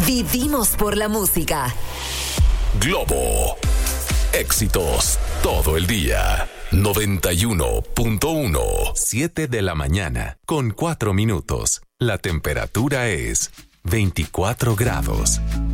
Vivimos por la música. Globo. Éxitos todo el día. 91.1. 7 de la mañana con 4 minutos. La temperatura es 24 grados.